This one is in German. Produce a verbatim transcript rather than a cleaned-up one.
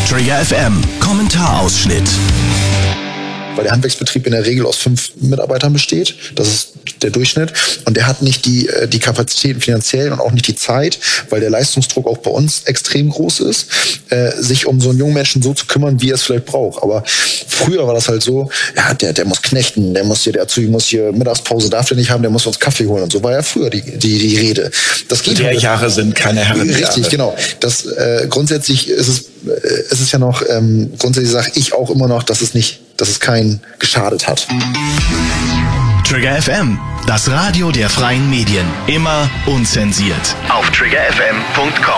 Trigger F M Kommentarausschnitt. Weil der Handwerksbetrieb in der Regel aus fünf Mitarbeitern besteht. Das ist der Durchschnitt. Und der hat nicht die, die Kapazitäten finanziell und auch nicht die Zeit, weil der Leistungsdruck auch bei uns extrem groß ist, äh, sich um so einen jungen Menschen so zu kümmern, wie er es vielleicht braucht. Aber früher war das halt so, ja, der, der muss knechten, der muss hier, der Azubi muss hier Mittagspause, darf der nicht haben, der muss uns Kaffee holen. Und so war ja früher die, die, die Rede. Das geht Der Jahre sind keine Herrenjahre. Richtig, genau. Das, äh, grundsätzlich ist es, äh, es ist ja noch, ähm, grundsätzlich sage ich auch immer noch, dass es nicht, dass es keinen geschadet hat. Trigger F M, das Radio der freien Medien. Immer unzensiert. Auf trigger f m punkt com.